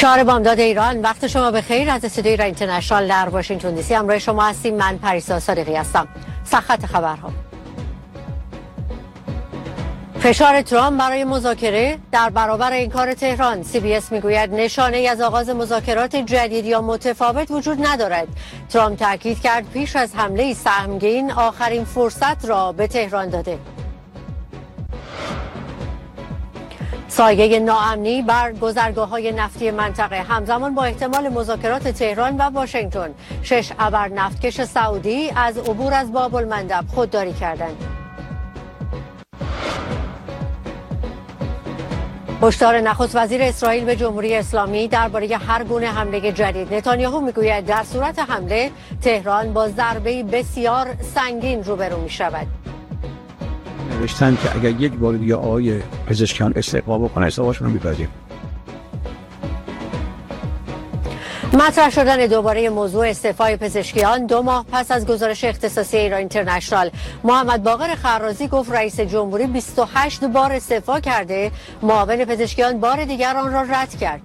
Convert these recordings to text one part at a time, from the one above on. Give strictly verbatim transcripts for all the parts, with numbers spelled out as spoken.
چهار بامداد ایران، وقت شما بخیر. از استودیوی ایران اینترنشنال در واشنگتن دی سی همراه شما هستیم. من پریسا صادقی هستم. سرخط خبرها: فشار ترامپ برای مذاکره در برابر انکار تهران. سی بی اس میگوید نشانه از آغاز مذاکرات جدید یا متفاوت وجود ندارد. ترامپ تاکید کرد پیش از حمله سهمگین آخرین فرصت را به تهران داده. سایه ناامنی بر گذرگاه‌های نفتی منطقه همزمان با احتمال مذاکرات تهران و واشنگتن. شش ابر نفتکش سعودی از عبور از باب المندب خودداری کردند. هشدار نخست وزیر اسرائیل به جمهوری اسلامی درباره هر گونه حمله جدید. نتانیاهو میگوید در صورت حمله تهران با ضربه‌ای بسیار سنگین روبرو می‌شود. نوشتن که اگر یک بار دیگه آقای پزشکیان استعفا بکنه استعفاشون رو می‌پذیریم. مطرح شدن دوباره موضوع استعفای پزشکیان دو ماه پس از گزارش اختصاصی ایران اینترنشنال. محمد باقر خرازی گفت رئیس جمهوری بیست و هشت بار استعفا کرده، معاون پزشکیان بار دیگر آن را رد کرد.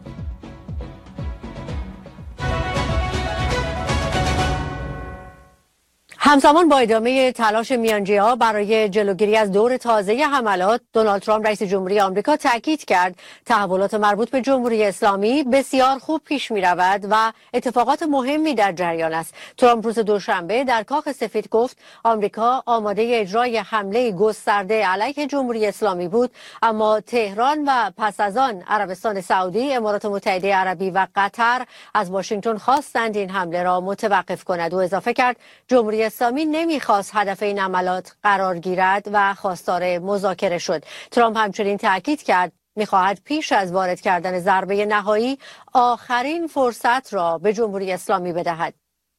همزمان با ادامه تلاش میانجی‌ها برای جلوگیری از دور تازه حملات، دونالد ترامپ رئیس جمهوری آمریکا تاکید کرد تحولات مربوط به جمهوری اسلامی بسیار خوب پیش می‌رود و اتفاقات مهمی در جریان است. ترامپ روز دوشنبه در کاخ سفید گفت آمریکا آماده اجرای حمله گسترده علیه جمهوری اسلامی بود، اما تهران و پس از آن عربستان سعودی، امارات متحده عربی و قطر از واشنگتن خواستند این حمله را متوقف کند. و اضافه کرد جمهوری اسلامی نمیخواست هدف این عملات قرار گیرد و خواستار مذاکره شد. ترامپ همچنین تاکید کرد میخواهد پیش از وارد کردن ضربه نهایی آخرین فرصت را به جمهوری اسلامی بدهد.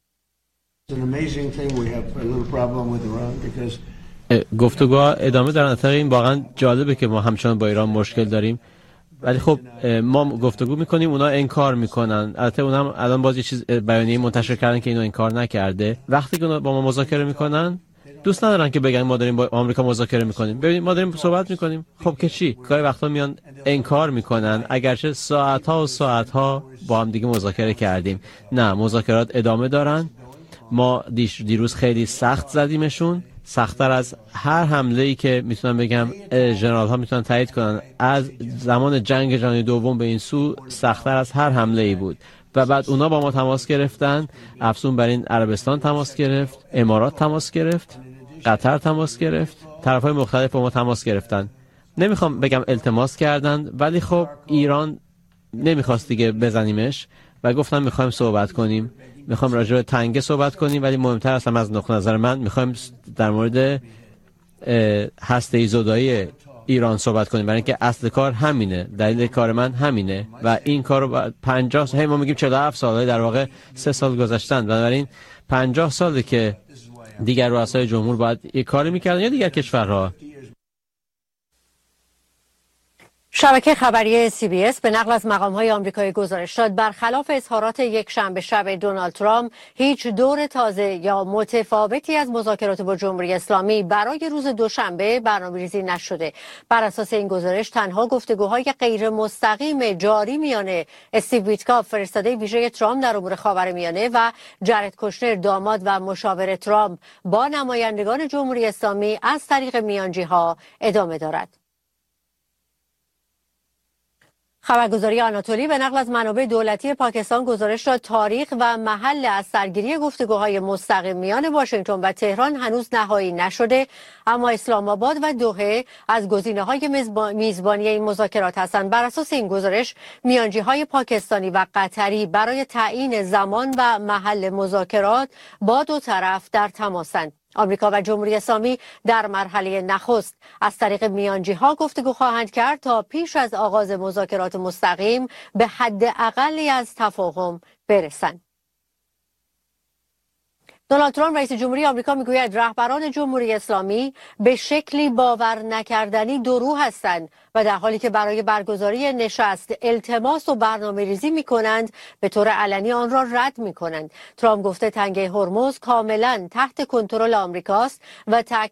گفتگو ادامه در نطاق این واقعا جالبه که ما همچنان با ایران مشکل داریم، ولی خب ما گفتگو میکنیم اونا انکار میکنن. البته اونا هم الان باز یه چیز بیانیه منتشر کردن که اینو انکار نکرده. وقتی که اونا با ما مذاکره میکنن دوست ندارن که بگن ما داریم با آمریکا مذاکره میکنیم. ببینید ما داریم صحبت میکنیم، خب که چی؟ گاهی وقتا میان انکار میکنن اگرچه ساعت ها و ساعت ها با هم دیگه مذاکره کردیم. نه، مذاکرات ادامه دارن. ما دیروز خیلی سخت زدیمشون، سخت‌تر از هر حمله‌ای که میتونم بگم ژنرال ها میتونن تایید کنن از زمان جنگ جهانی دوم به این سو سخت‌تر از هر حمله‌ای بود. و بعد اونا با ما تماس گرفتن، افزون بر این عربستان تماس گرفت، امارات تماس گرفت، قطر تماس گرفت، طرف‌های مختلف با ما تماس گرفتن. نمیخوام بگم التماس کردن، ولی خب ایران نمیخواست دیگه بزنیمش و گفتم میخوایم صحبت کنیم، میخوایم راجع به تنگه صحبت کنیم، ولی مهمتر است از نقطه نظر من میخوایم در مورد هسته‌ای زدایی ایران صحبت کنیم، برای اینکه اصل کار همینه، دلیل کار من همینه و این کار رو پنجاه سال، ما میگیم چهل و هفت سال، در واقع سه سال گذشتن، بنابراین پنجاه ساله که دیگر رؤسای جمهور باید یک کاری میکردن یا دیگر کشورها. شبکه خبری سی بی اس به نقل از مقام‌های آمریکایی گزارش داد برخلاف اظهارات یک شنبه شب دونالد ترامپ، هیچ دور تازه یا متفاوتی از مذاکرات با جمهوری اسلامی برای روز دوشنبه برنامه‌ریزی نشده. بر اساس این گزارش تنها گفتگوهای غیر مستقیم جاری میان استیو ویتکاف، فرستاده ویژه ترامپ در امور خاورمیانه، و جرد کوشنر، داماد و مشاور ترامپ، با نمایندگان جمهوری اسلامی از طریق میانجی‌ها ادامه دارد. خبرگزاری آناتولی به نقل از منابع دولتی پاکستان گزارش داد تاریخ و محل از سرگیری گفتگوهای مستقیم میان واشنگتن و تهران هنوز نهایی نشده، اما اسلام آباد و دوحه از گزینه‌های میزبانی این مذاکرات هستند. بر اساس این گزارش میانجی‌های پاکستانی و قطری برای تعیین زمان و محل مذاکرات با دو طرف در تماسند. آمریکا و جمهوری اسلامی در مرحله نخست از طریق میانجی‌ها گفتگو خواهند کرد تا پیش از آغاز مذاکرات مستقیم به حد اقلی از تفاهم برسند. دونالد ترامپ رئیس جمهوری آمریکا میگوید رهبران جمهوری اسلامی به شکلی باور نکردنی دورو هستند و در حالی که برای برگزاری نشست التماس و برنامه‌ریزی می‌کنند، به طور علنی آن را رد می‌کنند. ترامپ گفته تنگه هرمز کاملا تحت کنترل آمریکاست و تاکید